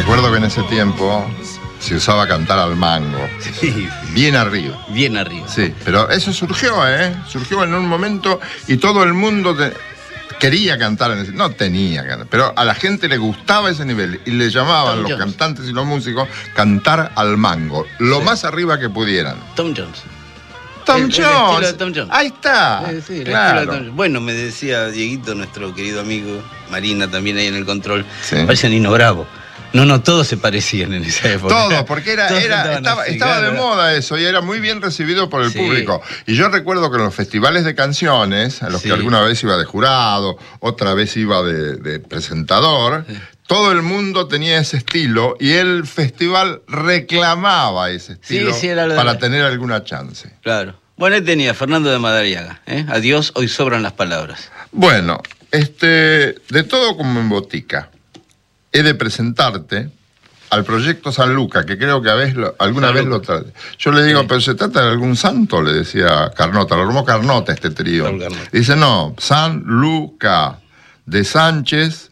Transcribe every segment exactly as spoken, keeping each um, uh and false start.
Recuerdo que en ese tiempo se usaba cantar al mango. Sí. Bien arriba. Bien arriba. Sí, pero eso surgió, ¿eh? Surgió en un momento y todo el mundo te... quería cantar en ese... No tenía que cantar, pero a la gente le gustaba ese nivel y le llamaban Tom los Jones. cantantes y los músicos cantar al mango, lo Sí. más arriba que pudieran. Tom Jones. Tom El- el Jones. estilo de Tom Jones. Ahí está. Sí, sí, el claro. estilo de Tom Jones. Bueno, me decía Dieguito, nuestro querido amigo, Marina también ahí en el control, Sí. parece Nino Bravo. No, no, todos se parecían en esa época. Todo, porque era, Todos era, cantaban estaba, así, estaba de claro. moda eso y era muy bien recibido por el Sí. público. Y yo recuerdo que en los festivales de canciones, a los Sí. que alguna vez iba de jurado, otra vez iba de, de presentador, sí. todo el mundo tenía ese estilo y el festival reclamaba ese estilo Sí, sí, era lo para de... tener alguna chance. Claro. Bueno, él tenía Fernando de Madariaga. ¿eh? Adiós, hoy sobran las palabras. Bueno, este, de todo como en botica. He de presentarte al proyecto San Luca, que creo que a vez lo, alguna San vez Luca. lo trae. Yo le digo, Sí. pero ¿se trata de algún santo? Le decía Carnota, lo armó Carnota este trío. Carnota. Dice, no, San Luca, de Sánchez,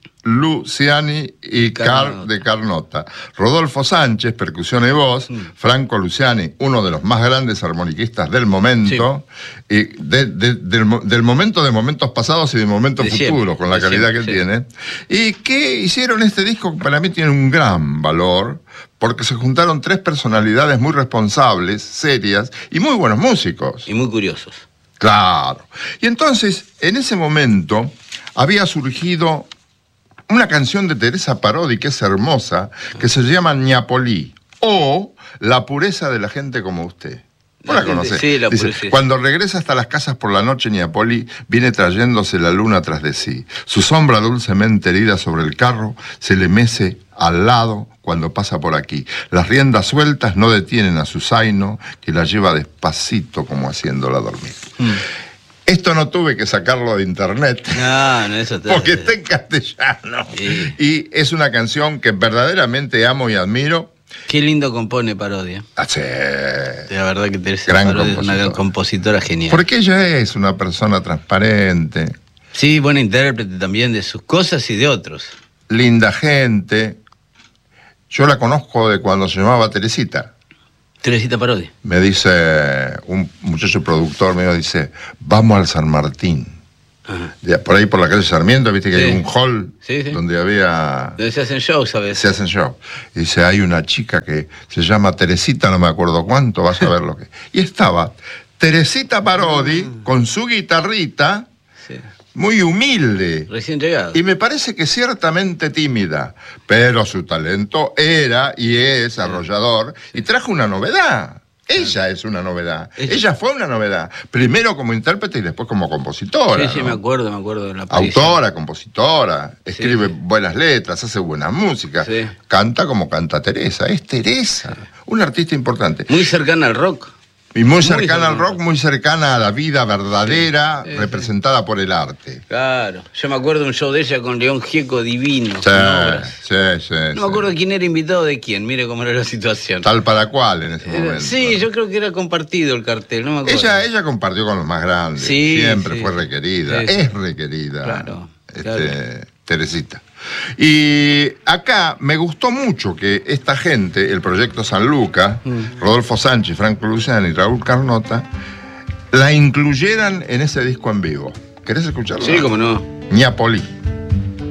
Luciani y Car Carnota. de Carnota. Rodolfo Sánchez, percusión y voz, mm. Franco Luciani, uno de los más grandes armoniquistas del momento, sí. y de, de, del, del momento, de momentos pasados y de momentos de futuros, siempre, con la calidad siempre, que él sí. tiene, y que hicieron este disco que para mí tiene un gran valor, porque se juntaron tres personalidades muy responsables, serias y muy buenos músicos. Y muy curiosos. Claro. Y entonces, en ese momento, había surgido una canción de Teresa Parodi que es hermosa, que se llama Ñapolí, o La pureza de la gente como usted. ¿Vos la, la conocés? Sí, la Dice, pureza. Cuando regresa hasta las casas por la noche, Ñapolí viene trayéndose la luna tras de sí. Su sombra dulcemente herida sobre el carro se le mece al lado cuando pasa por aquí. Las riendas sueltas no detienen a su zaino, que la lleva despacito como haciéndola dormir. Mm. Esto no tuve que sacarlo de internet, no, no, eso te... porque está en castellano. Sí. Y es una canción que verdaderamente amo y admiro. Qué lindo compone Parodia. Ah, sí. La verdad que Teresa gran Parodi es una gran compositora genial. Porque ella es una persona transparente. Sí, buena intérprete también de sus cosas y de otros. Linda gente. Yo la conozco de cuando se llamaba Teresita. Teresita Parodi. Me dice un muchacho productor, me dice, vamos al San Martín. Ajá. Por ahí por la calle Sarmiento, viste que sí. hay un hall sí, sí. donde había... Donde se hacen shows, ¿sabes? Se hacen shows. Y dice, hay una chica que se llama Teresita, no me acuerdo cuánto, vas a ver lo que... Y estaba Teresita Parodi mm. con su guitarrita, sí. muy humilde. Recién llegado. Y me parece que ciertamente tímida, pero su talento era y es arrollador sí. y trajo una novedad. Ella es una novedad. Ella. Ella fue una novedad. Primero como intérprete y después como compositora. Sí, sí, ¿no? me acuerdo, me acuerdo de la aparición. Autora, compositora, escribe sí, sí. buenas letras, hace buena música. Sí. Canta como canta Teresa. Es Teresa, sí. una artista importante. Muy cercana al rock. Y muy cercana muy al rock, muy cercana a la vida verdadera, sí, sí, representada sí. por el arte. Claro. Yo me acuerdo de un show de ella con León Gieco divino. Sí, con obras. sí, sí. No sí. me acuerdo de quién era invitado de quién, mire cómo era la situación. Tal para cual en ese era, momento. Sí, yo creo que era compartido el cartel, no me acuerdo. Ella, ella compartió con los más grandes. Sí, siempre sí. fue requerida. Sí, sí. Es requerida. Claro, este, claro. Teresita. Y acá me gustó mucho que esta gente, el proyecto San Luca, mm. Rodolfo Sánchez, Franco Luciani y Raúl Carnota, la incluyeran en ese disco en vivo. ¿Querés escucharlo? Sí, cómo no. Ñapolí.